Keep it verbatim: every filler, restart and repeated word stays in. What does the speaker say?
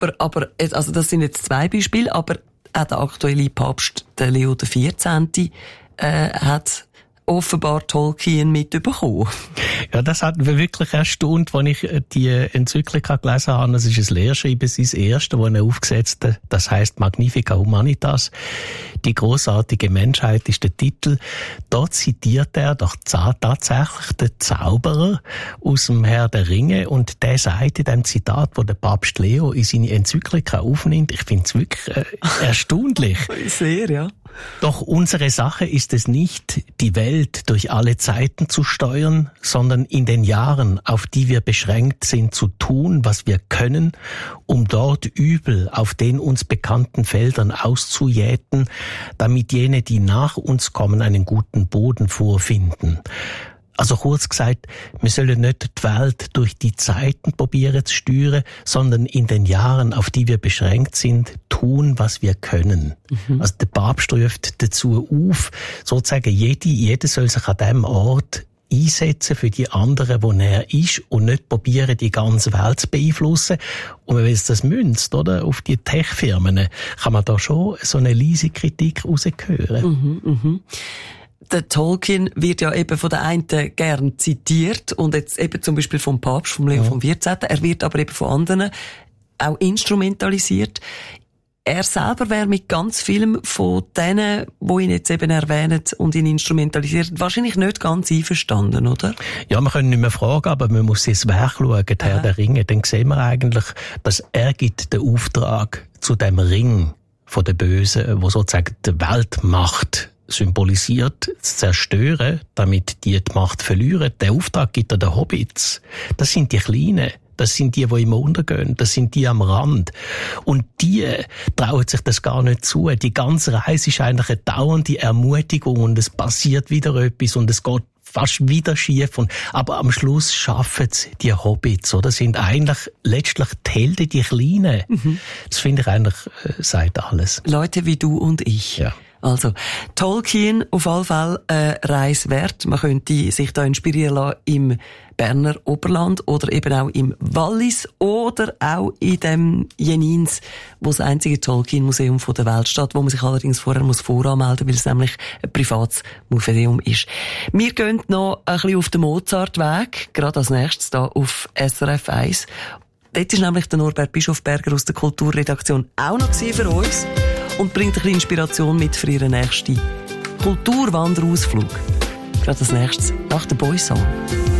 Aber, aber also das sind jetzt zwei Beispiele, aber auch der aktuelle Papst, der Leo der vierzehnte Äh, hat offenbar Tolkien mitbekommen. Ja, das hat mich wirklich erstaunt, als ich die Enzyklika gelesen habe. Das ist ein Lehrschreiben, sein erste, das er aufgesetzt hat. Das heisst Magnifica Humanitas. Die grossartige Menschheit ist der Titel. Dort zitiert er doch tatsächlich den Zauberer aus dem Herr der Ringe und der sagt in dem Zitat, wo der Papst Leo in seine Enzyklika aufnimmt, ich finde es wirklich äh, erstaunlich. Sehr, ja. Doch unsere Sache ist es nicht, die Welt durch alle Zeiten zu steuern, sondern in den Jahren, auf die wir beschränkt sind, zu tun, was wir können, um dort Übel auf den uns bekannten Feldern auszujäten, damit jene, die nach uns kommen, einen guten Boden vorfinden. Also kurz gesagt, wir sollen nicht die Welt durch die Zeiten probieren zu steuern, sondern in den Jahren, auf die wir beschränkt sind, tun, was wir können. Mhm. Also der Papst ruft dazu auf, sozusagen jede, jeder soll sich an diesem Ort einsetzen für die anderen, wo er ist und nicht probieren, die ganze Welt zu beeinflussen. Und wenn es das münzt, oder, auf die Tech-Firmen, kann man da schon so eine leise Kritik raushören. Mhm, mhm. Der Tolkien wird ja eben von der einen gern zitiert und jetzt eben zum Beispiel vom Papst, vom Leo ja. vom vierzehnten Er wird aber eben von anderen auch instrumentalisiert. Er selber wäre mit ganz vielem von denen, die ihn jetzt eben erwähnen und ihn instrumentalisiert, wahrscheinlich nicht ganz einverstanden, oder? Ja, wir können nicht mehr fragen, aber man muss ins Werk schauen, der Herr der Ringe. Dann sehen wir eigentlich, dass er gibt den Auftrag zu dem Ring von den Bösen, wo sozusagen die Weltmacht symbolisiert, zu zerstören, damit die die Macht verlieren. Der Auftrag gibt er den Hobbits. Das sind die Kleinen. Das sind die, die immer untergehen. Das sind die am Rand. Und die trauen sich das gar nicht zu. Die ganze Reise ist eigentlich eine dauernde Ermutigung und es passiert wieder etwas und es geht fast wieder schief. Und, aber am Schluss schaffen es die Hobbits, oder? Sind eigentlich letztlich die Helden, die Kleinen. Mhm. Das finde ich eigentlich, äh, sagt alles. Leute wie du und ich. Ja. Also, Tolkien, auf alle Fälle äh, Reise wert. Man könnte sich da inspirieren lassen im Berner Oberland oder eben auch im Wallis oder auch in dem Jenins, wo das einzige Tolkien-Museum der Welt steht, wo man sich allerdings vorher muss voranmelden muss, weil es nämlich ein privates Museum ist. Wir gehen noch ein bisschen auf den Mozart-Weg, gerade als nächstes da auf S R F eins. Dort ist nämlich der Norbert Bischofberger aus der Kulturredaktion auch noch für uns und bringt ein bisschen Inspiration mit für ihren nächsten Kulturwanderausflug. Gerade als nächstes nach dem Boy-Song.